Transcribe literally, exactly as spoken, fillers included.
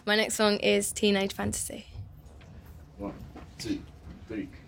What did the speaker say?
My next song is Teenage Fantasy. One, two, three.